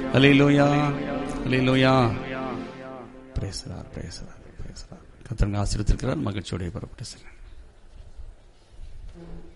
அல்லேலூயா, அல்லேலூயா. பிரேசரார், பிரேசரார், பிரேசரார். கர்த்தர் ஆசீர்வதித்திருக்கிறார். மகிழ்ச்சியோட புறப்பட்டு செல்லுங்கள்.